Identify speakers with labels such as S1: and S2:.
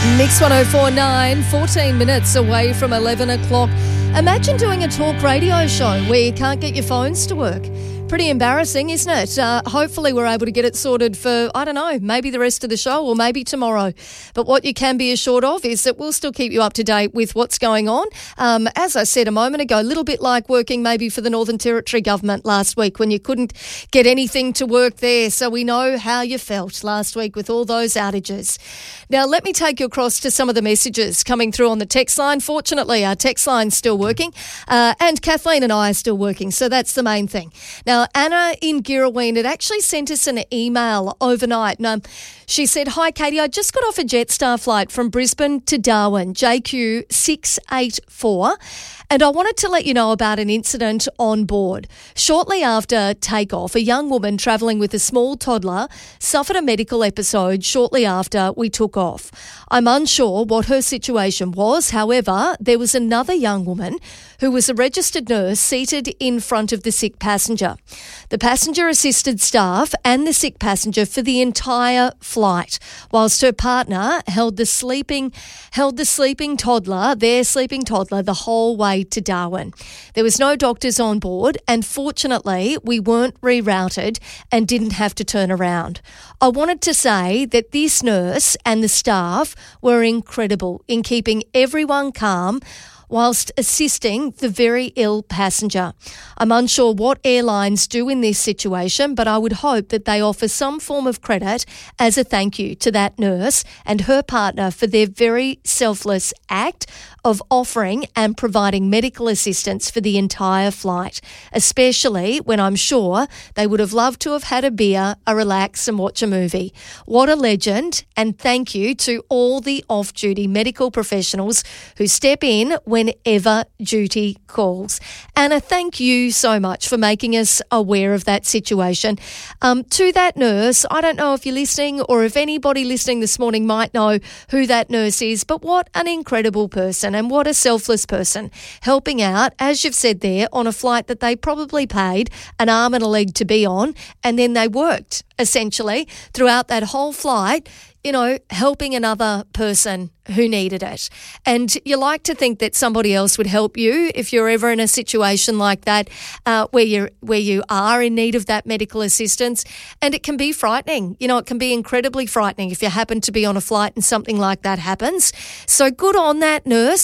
S1: Mix 104.9, 14 minutes away from 11 o'clock. Imagine doing a talk radio show where you can't get your phones to work. Pretty embarrassing, isn't it? Hopefully we're able to get it sorted for, I don't know, maybe the rest of the show or maybe tomorrow. But what you can be assured of is that we'll still keep you up to date with what's going on. As I said a moment ago, a little bit like working maybe for the Northern Territory government last week when you couldn't get anything to work there. So we know how you felt last week with all those outages. Now, let me take you across to some of the messages coming through on the text line. Fortunately, our text line's still working and Kathleen and I are still working, so that's the main thing. Now, Anna in Girraween had actually sent us an email overnight. She said, "Hi, Katie, I just got off a Jetstar flight from Brisbane to Darwin, JQ 684, and I wanted to let you know about an incident on board. Shortly after takeoff, a young woman travelling with a small toddler suffered a medical episode shortly after we took off. I'm unsure what her situation was. However, there was another young woman who was a registered nurse seated in front of the sick passenger. The passenger assisted staff and the sick passenger for the entire flight, whilst her partner held the sleeping toddler, the whole way to Darwin. There was no doctors on board, and fortunately, we weren't rerouted and didn't have to turn around. I wanted to say that this nurse and the staff were incredible in keeping everyone calm whilst assisting the very ill passenger. I'm unsure what airlines do in this situation, but I would hope that they offer some form of credit as a thank you to that nurse and her partner for their very selfless act of offering and providing medical assistance for the entire flight, especially when I'm sure they would have loved to have had a beer, a relax and watch a movie. What a legend, and thank you to all the off-duty medical professionals who step in whenever duty calls." Anna, thank you so much for making us aware of that situation. To that nurse, I don't know if you're listening or if anybody listening this morning might know who that nurse is, but what an incredible person and what a selfless person, helping out, as you've said there, on a flight that they probably paid an arm and a leg to be on, and then they worked essentially throughout that whole flight, helping another person who needed it. And you like to think that somebody else would help you if you're ever in a situation like that, where you are in need of that medical assistance. And it can be frightening. It can be incredibly frightening if you happen to be on a flight and something like that happens. So good on that nurse.